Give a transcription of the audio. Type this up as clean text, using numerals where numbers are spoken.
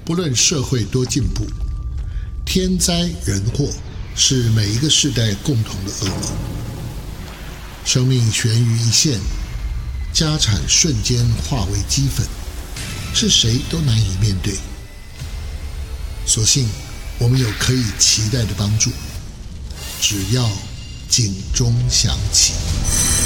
不论社会多进步，天灾人祸是每一个世代共同的噩梦。生命悬于一线，家产瞬间化为齑粉，是谁都难以面对。所幸我们有可以期待的帮助，只要警钟响起。